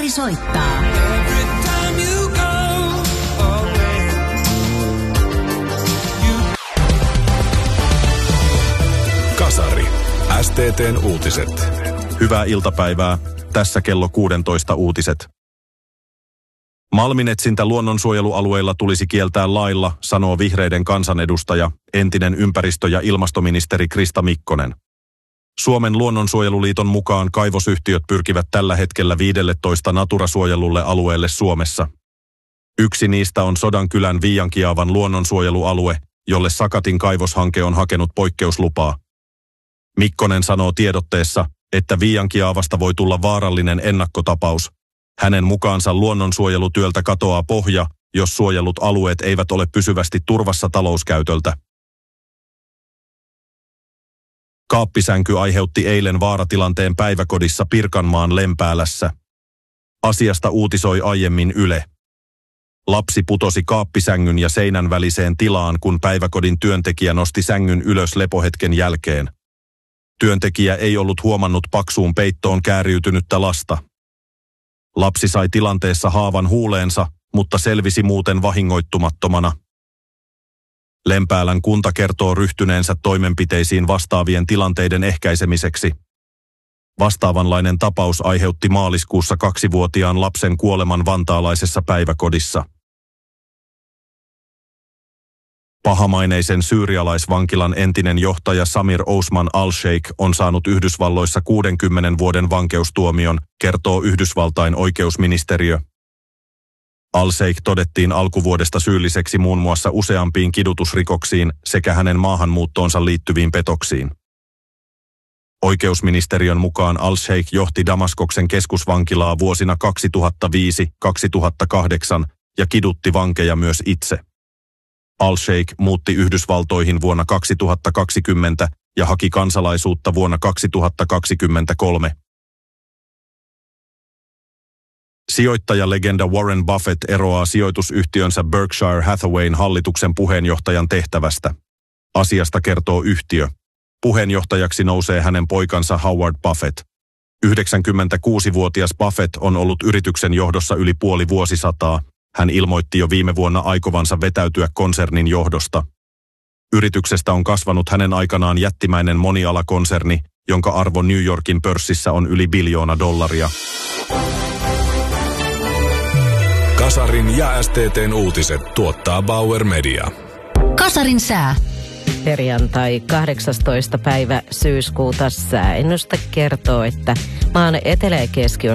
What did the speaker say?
Kasari soittaa. Kasari. STT:n uutiset. Hyvää iltapäivää. Tässä kello 16 uutiset. Malminetsintä luonnonsuojelualueilla tulisi kieltää lailla, sanoo vihreiden kansanedustaja, entinen ympäristö- ja ilmastoministeri Krista Mikkonen. Suomen luonnonsuojeluliiton mukaan kaivosyhtiöt pyrkivät tällä hetkellä 15 Natura-suojelulle alueelle Suomessa. Yksi niistä on Sodankylän Viiankiaavan luonnonsuojelualue, jolle Sakatin kaivoshanke on hakenut poikkeuslupaa. Mikkonen sanoo tiedotteessa, että Viiankiaavasta voi tulla vaarallinen ennakkotapaus. Hänen mukaansa luonnonsuojelutyöltä katoaa pohja, jos suojellut alueet eivät ole pysyvästi turvassa talouskäytöltä. Kaappisänky aiheutti eilen vaaratilanteen päiväkodissa Pirkanmaan Lempäälässä. Asiasta uutisoi aiemmin Yle. Lapsi putosi kaappisängyn ja seinän väliseen tilaan, kun päiväkodin työntekijä nosti sängyn ylös lepohetken jälkeen. Työntekijä ei ollut huomannut paksuun peittoon kääriytynyttä lasta. Lapsi sai tilanteessa haavan huuleensa, mutta selvisi muuten vahingoittumattomana. Lempäälän kunta kertoo ryhtyneensä toimenpiteisiin vastaavien tilanteiden ehkäisemiseksi. Vastaavanlainen tapaus aiheutti maaliskuussa 2-vuotiaan lapsen kuoleman vantaalaisessa päiväkodissa. Pahamaineisen syyrialaisvankilan entinen johtaja Samir Osman al-Sheikh on saanut Yhdysvalloissa 60 vuoden vankeustuomion, kertoo Yhdysvaltain oikeusministeriö. Al-Sheikh todettiin alkuvuodesta syylliseksi muun muassa useampiin kidutusrikoksiin sekä hänen maahanmuuttoonsa liittyviin petoksiin. Oikeusministeriön mukaan al-Sheikh johti Damaskoksen keskusvankilaa vuosina 2005-2008 ja kidutti vankeja myös itse. Al-Sheikh muutti Yhdysvaltoihin vuonna 2020 ja haki kansalaisuutta vuonna 2023. Sijoittajalegenda Warren Buffett eroaa sijoitusyhtiönsä Berkshire Hathawayn hallituksen puheenjohtajan tehtävästä. Asiasta kertoo yhtiö. Puheenjohtajaksi nousee hänen poikansa Howard Buffett. 96-vuotias Buffett on ollut yrityksen johdossa yli puoli vuosisataa. Hän ilmoitti jo viime vuonna aikovansa vetäytyä konsernin johdosta. Yrityksestä on kasvanut hänen aikanaan jättimäinen monialakonserni, jonka arvo New Yorkin pörssissä on yli $1 biljoona. Kasarin ja STT:n uutiset tuottaa Bauer Media. Kasarin sää. Perjantai 18. päivä syyskuuta sääennuste kertoo, että maan etelä- ja keski